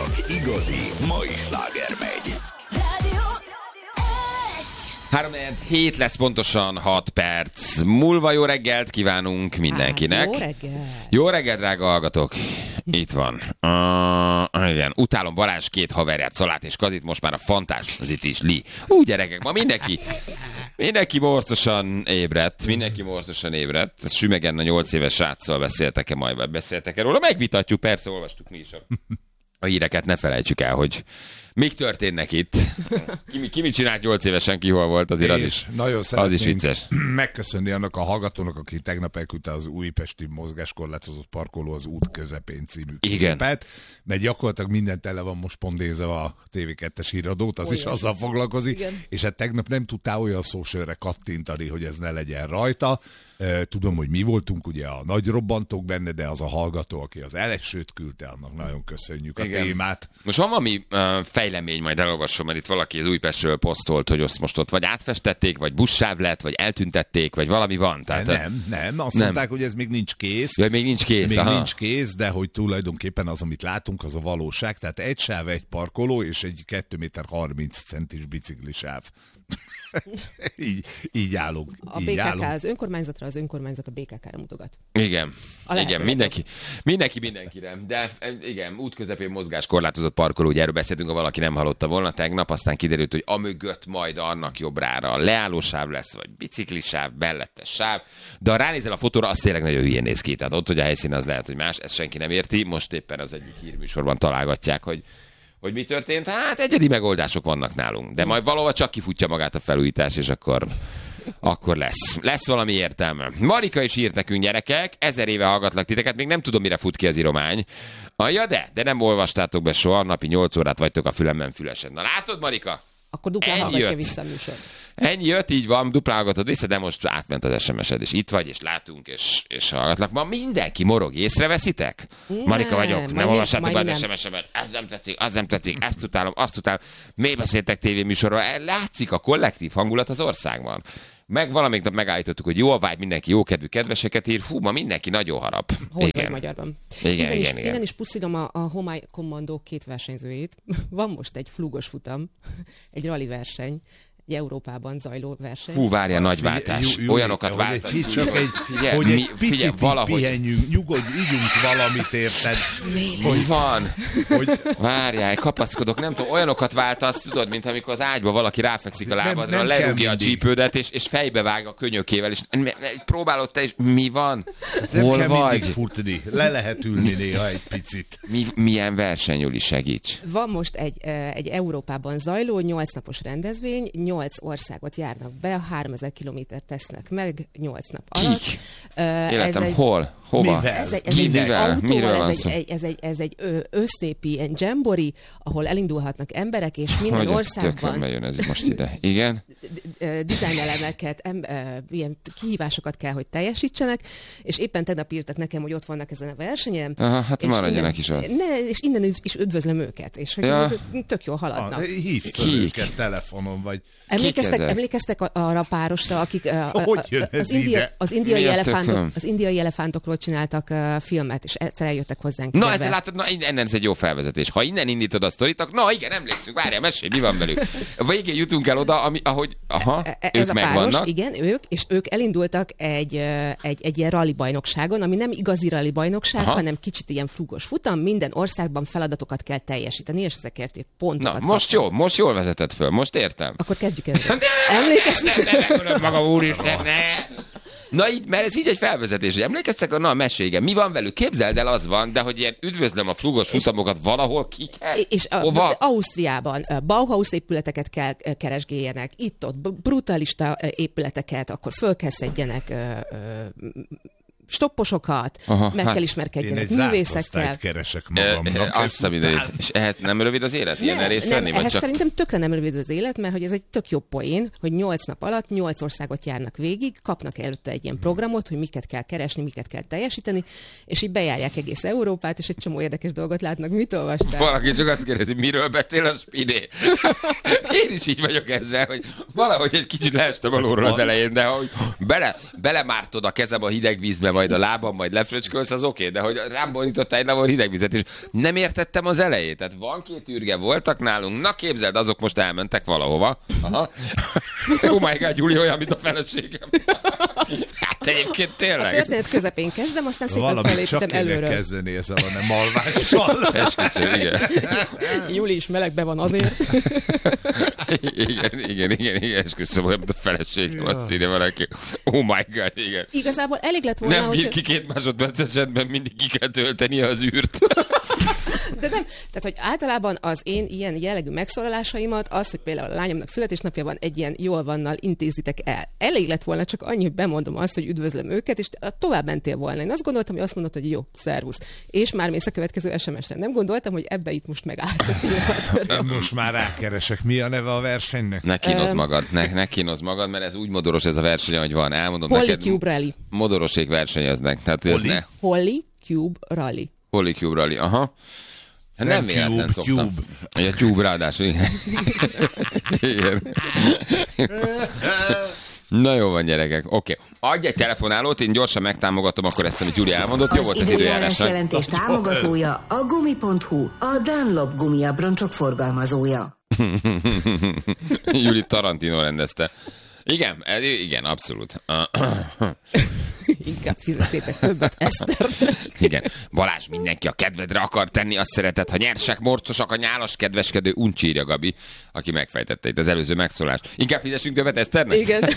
Csak igazi mai sláger megy. 3-7 lesz pontosan 6 perc. Múlva jó reggelt kívánunk mindenkinek. Jó reggelt. Jó reggelt, drága hallgatók. Itt van. Igen. Utálom Balázs két haverját, Szalát és Kazit, most már a Fantás, az itt is Li. Úgy gyerekek, ma mindenki morcosan ébredt. Sümegen a 8 éves sráccal beszéltek-e róla? Megvitatjuk, persze, olvastuk mi is a híreket, ne felejtsük el, hogy mik történnek itt. Ki mit csinált 8 évesen, ki hol volt, azért az is vicces. Megköszönni annak a hallgatónak, aki tegnap elküldte az újpesti mozgáskorlátozott parkoló az út közepén című képet, mert gyakorlatilag minden tele van most pondézve a TV2-es híradót, az is azzal foglalkozik, és hát tegnap nem tudtál olyan szósörre kattintani, hogy ez ne legyen rajta. Tudom, hogy mi voltunk ugye a nagy robbantók benne, de az a hallgató, aki az elsőt küldte, annak nagyon köszönjük a témát. Most van valami fejlemény, majd elolvasom, mert itt valaki az Újpestről posztolt, hogy azt most ott vagy átfestették, vagy buszsáv lett, vagy eltüntették, vagy valami van. Tehát, nem. Azt mondták, hogy ez még nincs kész. Ja, még nincs kész. Nincs kész, de hogy tulajdonképpen az, amit látunk, az a valóság. Tehát egy sáv, egy parkoló, és egy 2 méter 30 centis biciklisáv. így állunk. A BKK az önkormányzatra, az önkormányzat a BKK-ra mutogat. Igen, mindenkire. De igen, út közepén mozgáskorlátozott parkoló, ugye erről beszéltünk, ha valaki nem hallotta volna tegnap, aztán kiderült, hogy amögött majd annak jobbrára leállósáv lesz, vagy biciklisáv, bellettes sáv, de ha ránézel a fotóra, az tényleg nagyon hülyén néz ki. Tehát ott, hogy a helyszín az lehet, hogy más, ezt senki nem érti. Most éppen az egyik hírműsorban találgatják, hogy mi történt. Hát egyedi megoldások vannak nálunk, de majd valahol csak kifutja magát a felújítás, és akkor lesz valami értelme. Marika is írt nekünk, gyerekek, 1000 éve hallgatlak titeket, még nem tudom, mire fut ki az iromány. Ja, de nem olvastátok be soha, napi 8 órát vagytok a fülemben fülesen. Na látod, Marika? Akkor duplán hallgatja vissza a műsor. Ennyi jött, így van, duplán hallgatod vissza, de most átment az SMS-ed, és itt vagy, és látunk, és hallgatlak. Ma mindenki morog, észreveszitek? Marika vagyok, nem olvassátok be az SMS-emet, ez nem tetszik, ezt utálom, azt utálom. Miért beszéltek tévéműsorról? Látszik a kollektív hangulat az országban. Meg valamelyik nap megállítottuk, hogy jó a vibe, mindenki jó kedvű kedveseket ír, ma mindenki nagyon harap. Hogy vagy magyarban. Igen. Innen is puszilom a Homai Commando 2 versenyzőjét. Van most egy flugos futam, egy rally verseny, egy Európában zajló verseny. Várjál, nagy váltás. Olyanokat váltani. Csak egy picit pihenjünk, nyugodj, ígyunk valamit, érted? Hogy van? Várjál, kapaszkodok, nem tudom, olyanokat váltasz, tudod, mint amikor az ágyba valaki ráfekszik a lábadra, lerúgja a csípődet, és fejbevág a könyökével, és próbálod te is, mi van? Hol vagy? Futni, le lehet ülni néha egy picit. Milyen verseny, Juli, segíts? Van most egy Európában zajló 8 napos rendezvény, 8 országot járnak be, 3000 kilométert tesznek meg 8 nap alatt. Kik? Életem, hol? Hova? Miről van szó? Ez egy össznépi ilyen dzsembori, ahol elindulhatnak emberek, és minden országban... Tökönbe jön ez most ide. Igen? Dizájnelemeket, ilyen kihívásokat kell, hogy teljesítsenek, és éppen tegnap írtak nekem, hogy ott vannak ezen a versenyen. Aha, hát maradjanak is ott. És innen is üdvözlöm őket, és tök jól haladnak. Hívd őket telefonon, vagy... Emlékeztek arra a párosra, akik az indiai elefántokról csináltak filmet, és egyszer eljöttek hozzánk. Na, ezzel látod, innen ez egy jó felvezetés. Ha innen indítod a sztoritok, igen, emlékszünk, várjál, mesélj, mi van velük? Végén jutunk el oda, ahogy ez ők a páros, igen, ők elindultak egy ilyen rally bajnokságon, ami nem igazi rally bajnokság, hanem kicsit ilyen flugos futam, minden országban feladatokat kell teljesíteni, és ezekért pontokat. Na, most jól vezeted föl, most értem. Akkor kezdjük el. Emlékeztek? Maga úristen, ne! Na így, mert ez így egy felvezetés, hogy emlékeztek, mesélj, mi van velük? Képzeld el, az van, de hogy ilyen üdvözlöm a flugos futamokat valahol kiket? És Ausztriában Bauhaus épületeket kell keresgéljenek, itt-ott brutalista épületeket, akkor föl kell szedjenek stopposokat, kell ismerkedjenek művészekkel. Én egy keresek magamnak. Azt a mindenit. És ehhez nem rövid az élet? Ilyen részt venni? Ehhez szerintem tökre nem rövid az élet, mert hogy ez egy tök jó poén, hogy 8 nap alatt 8 országot járnak végig, kapnak előtte egy ilyen programot, hogy miket kell keresni, miket kell teljesíteni, és így bejárják egész Európát, és egy csomó érdekes dolgot látnak. Mit olvastál? Valaki csak azt kérdezi, miről beszél a Spidé? Én is így vagyok ezzel, hogy valahogy egy kicsit leestem alulról az elején, de hogy belemártod a kezem a hideg vízbe, majd a lábam, majd lefröcskölsz, az oké, de hogy rám borítottál egy lavon hideg vizet, és nem értettem az elejét. Tehát van 2 ürge, voltak nálunk, na képzeld, azok most elmentek valahova. Aha. Oh my God, Gyuri, olyan, mint a feleségem. Hát egyébként tényleg. A történet közepén kezdem, aztán szépen Valamit felépítem csak kéne előről. kezdeni ezzel a nem alvással. Esküszöm, igen. Júli is melegbe van azért. Igen, esküszöm, olyan, mint a feleségem, azt írja valaki. Oh my God, igen. Igazából elég lett volna, Nem hogy... bír ki 2 másodperc esetben mindig ki kell tölteni az űrt. De nem, tehát hogy általában az én ilyen jellegű megszólalásaimat, az, hogy például a lányomnak születésnapja van, egy ilyen jól vannal intézitek el. Elég lett volna csak annyi, hogy bemondom azt, hogy üdvözlöm őket, és tovább mentél volna. Én azt gondoltam, hogy azt mondod, hogy jó, szervusz. És már mész a következő SMS-re. Nem gondoltam, hogy ebbe itt most megállsz a pillanatra. Most már rákeresek. Mi a neve a versenynek? Ne kínozd magad, mert ez úgy modoros ez a verseny, hogy van. Elmondom Holly neked. Cube Rally. Modorosék versenyeznek. Tehát ez ne. Holly Cube Rally. Holly Cube Rally, aha. Hát nem véletlen szoktam. A Cube ráadásul, igen. Igen. Na jó van, gyerekek. Oké. Adj egy telefonálót, én gyorsan megtámogatom akkor ezt, amit Gyuri elmondott. Jó volt az időjárás. Az jelentés támogatója a Gumi.hu, a Dunlop gumiabroncsok forgalmazója. Júli Tarantino rendezte. Igen, abszolút. Inkább fizetétek többet, Eszter. Igen. Balázs, mindenki a kedvedre akar tenni, azt szereted, ha nyersek, morcosak, a nyálas, kedveskedő, uncsírja Gabi, aki megfejtette itt az előző megszólást. Inkább fizessünk többet Eszternek? Igen.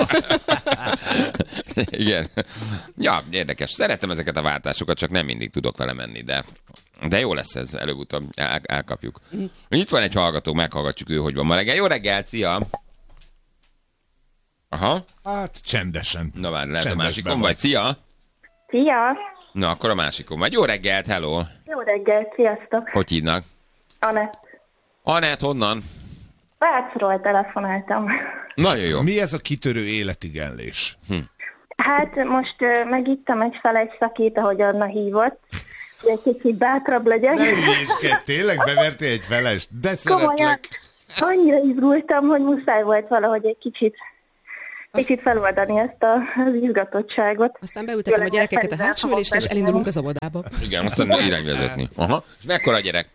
Igen. Ja, érdekes. Szeretem ezeket a váltásokat, csak nem mindig tudok vele menni, de jó lesz ez, előbb-utóbb elkapjuk. Itt van egy hallgató, meghallgatjuk ő, hogy van ma reggel. Jó reggel, szia! Aha. Hát csendesen. Na már lehet a másikon vagy. Szia! Szia! Na, akkor a másikon vagy. Jó reggelt, hello! Jó reggelt, sziasztok! Hogy hívnak? Anett. Anett, honnan? Vácról telefonáltam. Nagyon jó. Mi ez a kitörő életigenlés? Hát most megittem egy felejtszakít, ahogy Anna hívott. Egy kicsit bátrabb legyek. Nem hülyéskedj, tényleg bevertél egy felest? De Komolyan, szeretlek. annyira izgultam, hogy muszáj volt valahogy egy kicsit feloldani ezt az izgatottságot. Aztán beültetem a gyerekeket a hátsó ülésre, és elindulunk az óvodába. Igen, aztán irányvezetni. Aha. És mekkora a gyerek?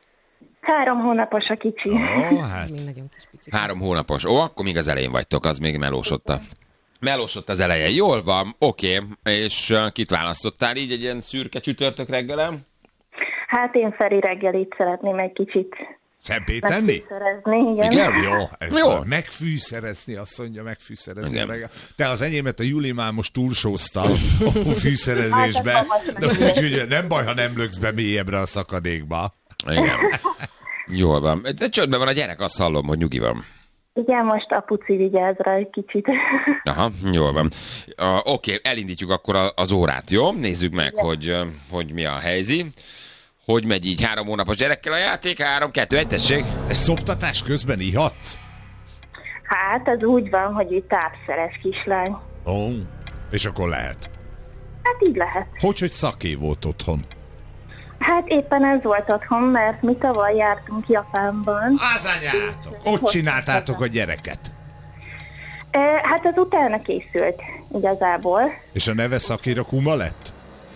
3 hónapos a kicsi. Ó, hát. Még nagyon kis picik. 3 hónapos. Ó, akkor még az elején vagytok, az még melósott az eleje. Jól van, oké. És kit választottál így egy ilyen szürke csütörtök reggelem? Hát én Feri reggelit szeretném egy kicsit Szebbé tenni? megfűszerezni, igen. Igen? Jó, megfűszerezni, azt mondja, megfűszerezni. Igen. Te az enyémet a Juli már most túlsózta a fűszerezésbe, de úgyhogy nem baj, ha nem löksz be mélyebbre a szakadékba. Igen. Jól van. De csöndben van a gyerek, azt hallom, hogy nyugi van. Igen, most apuci vigyáz rá egy kicsit. Aha, jól van. Oké, elindítjuk akkor az órát, jó? Nézzük meg, hogy mi a helyzet. Hogy megy így 3 hónapos gyerekkel a játék? 3, 2, 1, tessék. Te szoptatás közben ihatsz? Hát, ez úgy van, hogy itt tápszeres kislány. Ó, és akkor lehet. Hát így lehet. Hogy szaké volt otthon? Hát éppen ez volt otthon, mert mi tavaly jártunk Japánban. Az anyátok! Ott csináltátok a gyereket. Hát az utána készült igazából. És a neve Szakira Kuma lett?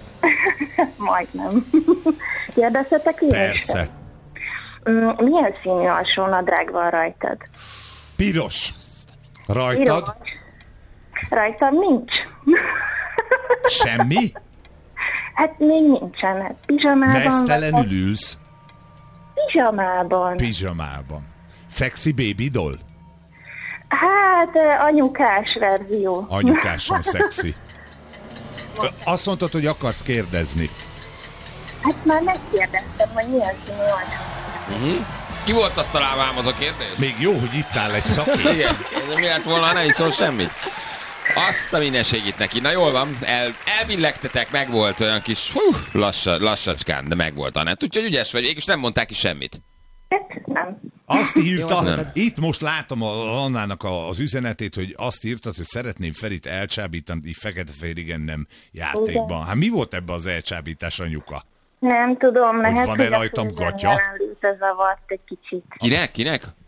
Majdnem. Kérdeztetek én? Persze. Milyen színű alsónadrág van rajtad? Piros. Rajtad? Piros. Rajtam nincs. Semmi? Hát még nincsen. Hát pizsamában. Mesztelenül ülsz? Pizsamában. Pizsamában. Sexy baby doll? Hát anyukás verzió. Anyukásan szexi. Azt mondtad, hogy akarsz kérdezni. Hát már megkérdeztem, hogy milyen színű alsó. Ki volt azt találva ám az a kérdés? Még jó, hogy itt áll egy szakért. Igen, mi lett volna, nem iszol semmit. Azt a minden segít neki. Na jól van, elbillegtetek, meg volt olyan kis lassacskán, de meg volt Anett. Úgyhogy ügyes vagy, és nem mondták ki semmit. Hát nem. Azt írta, itt most látom Annának az üzenetét, hogy azt írtad, hogy szeretném Ferit elcsábítani fekete-fehér igen nem játékban. Hát mi volt ebben az elcsábítás, anyuka? Nem tudom, lehet, van-e rajtam gatya? Ez zavart egy kicsit. Kinek?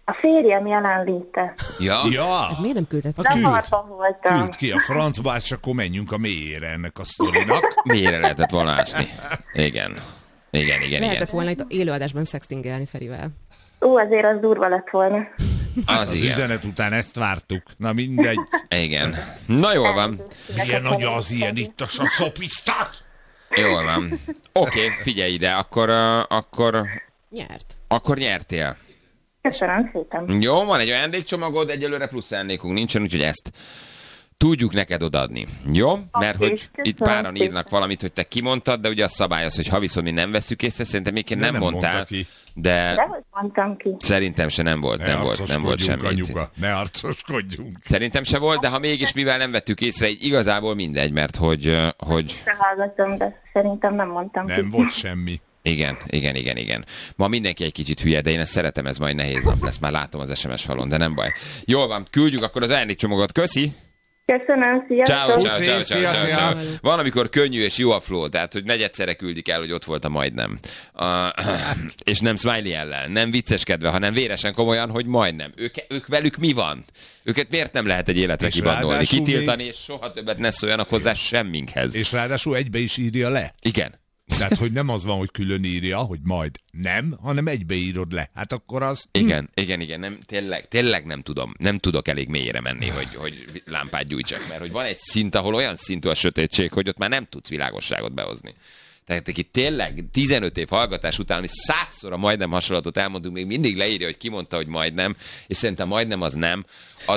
A férjem jelenléte. Ja. Hát miért nem küldett? Zavarban voltam. Küld ki a francba, és akkor menjünk a mélyére ennek a sztorinak. Mélyre lehetett volna ásni. Igen. Lehetett volna itt élőadásban szextingelni Ferivel. Azért az durva lett volna. Az igen. Üzenet után ezt vártuk. Na mindegy. Igen. Na jól van. Milyen nagy az ilyen itt a szopisztát? Jól van. Oké, figyelj ide, akkor Nyert. Akkor nyertél. Köszönöm szépen. Jó, van egy ajándékcsomagod, egyelőre plusz ajándékunk nincsen, úgyhogy ezt tudjuk neked odaadni. Jó? Mert hogy itt páran írnak valamit, hogy te kimondtad, de ugye az szabály az, hogy ha viszont mi nem vesszük észre, szerintem még nem mondtál. De hogy mondtam ki? Szerintem se nem volt semmi. Anyuka, ne arcoskodjunk. Szerintem se volt, de ha mégis, mivel nem vettük észre, így igazából mindegy, mert hogy... Hallgatom, de szerintem nem mondtam ki. Nem volt semmi. Igen. Ma mindenki egy kicsit hülye, de én ezt szeretem, ez majd nehéz nap lesz. Már látom az SMS falon, de nem baj. Jól van, küldjük akkor az ajándékcsomagot. Köszi! Köszönöm, sziasztok! Ciao. Van, amikor könnyű és jó a flow, tehát hogy negyedszerre küldik el, hogy ott volt a majdnem. És nem smiley ellen, nem vicceskedve, hanem véresen komolyan, hogy majdnem. Ők velük mi van? Őket miért nem lehet egy életre kibandolni, kitiltani, és soha többet ne szóljanak hozzá semminkhez. És ráadásul egybe is írja le. Igen. Tehát, hogy nem az van, hogy külön írja, hogy majd nem, hanem egybeírod le. Hát akkor az... Igen, nem, tényleg nem tudom. Nem tudok elég mélyre menni, hogy lámpát gyújtsak, mert hogy van egy szint, ahol olyan szintű a sötétség, hogy ott már nem tudsz világosságot behozni. Tehát aki tényleg 15 év hallgatás után, hogy 100-szor a majdnem hasonlatot elmondunk, még mindig leírja, hogy ki mondta, hogy majdnem, és szerintem majdnem az nem,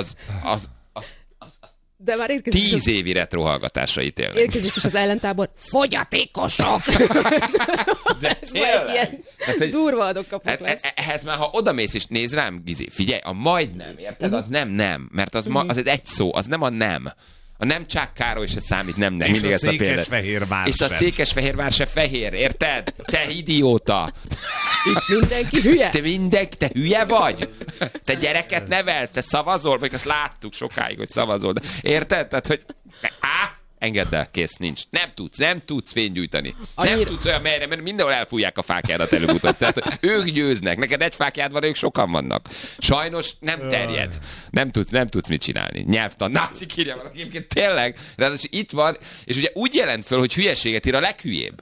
de már érkezik 10 évi retrohallgatásra ítélnek. Érkezik is az ellentábor, fogyatékosok! De ez már egy ilyen durva adok-kapok lesz. Ehhez már, ha odamész és néz rám, Gizi, figyelj, a majdnem, érted? Az nem, mert az egy szó, az nem a nem. A nem Csák Károly se számít nemnek. És a Székesfehérvár És a Székesfehérvár se fehér, érted? Te idióta! Itt mindenki hülye! Te hülye vagy? Te gyereket nevelsz, te szavazol, vagy azt láttuk sokáig, hogy szavazol. Érted? Tehát, hogy... Engedd el, kész, nincs. Nem tudsz fénygyújtani. Nem tudsz olyan merre, mert mindenhol elfújják a fákjádat előbb-utóbb. Tehát ők győznek. Neked egy fákjád van, ők sokan vannak. Sajnos nem terjed. Nem tudsz mit csinálni. Nyelvtan. Nácik írja valaki, egyébként tényleg. De itt van, és ugye úgy jelent föl, hogy hülyeséget ír a leghülyébb.